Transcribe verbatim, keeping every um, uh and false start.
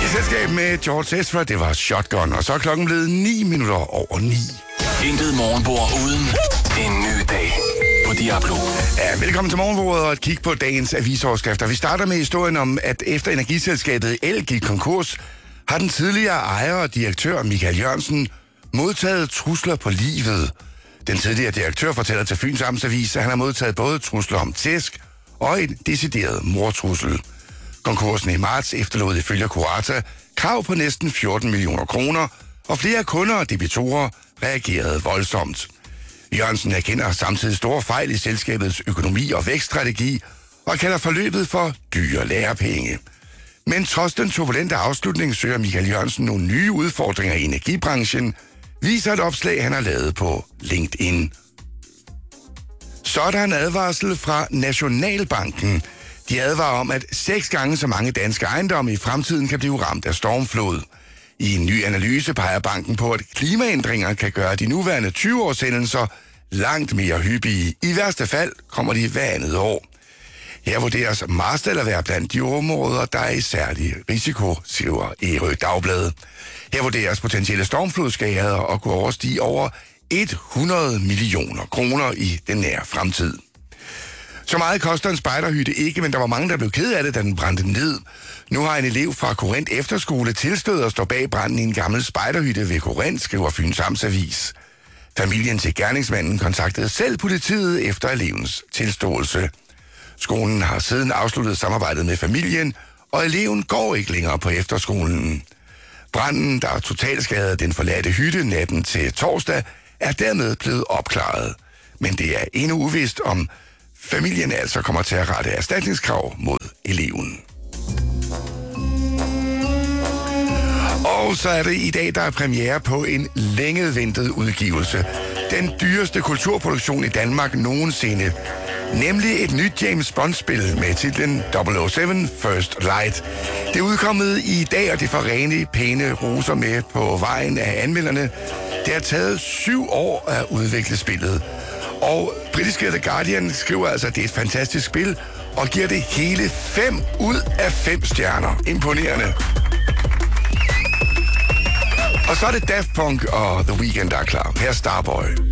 I selskab med George Ezra, det var Shotgun, og så er klokken blevet ni minutter over ni. Intet morgenbord uden en ny dag på Diablo. Ja, velkommen til morgenbordet og et kig på dagens avisoverskrifter. Vi starter med historien om, at efter energiselskabet El gik konkurs, har den tidligere ejer og direktør Michael Jørgensen modtaget trusler på livet. Den tidligere direktør fortæller til Fyns Amtsavis, at han har modtaget både trusler om tæsk og en decideret mordtrussel. Konkursen i marts efterlod ifølge Curata krav på næsten fjorten millioner kroner, og flere kunder og debitorer reagerede voldsomt. Jørgensen erkender samtidig store fejl i selskabets økonomi og vækststrategi og kalder forløbet for dyre lærepenge. Men trods den turbulente afslutning søger Michael Jørgensen nogle nye udfordringer i energibranchen, viser et opslag, han har lavet på LinkedIn. Så er der en advarsel fra Nationalbanken. De advarer om, at seks gange så mange danske ejendomme i fremtiden kan blive ramt af stormflod. I en ny analyse peger banken på, at klimaændringer kan gøre de nuværende tyve-års hændelser langt mere hyppige. I værste fald kommer de hver andet år. Her vurderes Marstal at være blandt de områder, der er i særlig risiko, skriver Ærø Dagblad. Her vurderes potentielle stormflodsskader at kunne overstige over hundrede millioner kroner i den nære fremtid. Så meget koster en spejderhytte ikke, men der var mange, der blev ked af det, da den brændte ned. Nu har en elev fra Korinth Efterskole tilstået at stå bag branden i en gammel spejderhytte ved Korinth, skriver Fyns Amtsavis. Familien til gerningsmanden kontaktede selv politiet efter elevens tilståelse. Skolen har siden afsluttet samarbejdet med familien, og eleven går ikke længere på efterskolen. Branden, der totalt skadede den forladte hytte natten til torsdag, er dermed blevet opklaret. Men det er endnu uvist, om familien altså kommer til at rette erstatningskrav mod eleven. Og så er det i dag, der er premiere på en længe ventet udgivelse. Den dyreste kulturproduktion i Danmark nogensinde. Nemlig et nyt James Bond-spil med titlen double oh seven First Light. Det er udkommet i dag, og det får rene, pæne roser med på vejen af anmelderne. Det har taget syv år at udvikle spillet. Og britiske The Guardian skriver altså, at det er et fantastisk spil, og giver det hele fem ud af fem stjerner. Imponerende. Og så er det Daft Punk og The Weeknd, der er klar. Her er Starboy.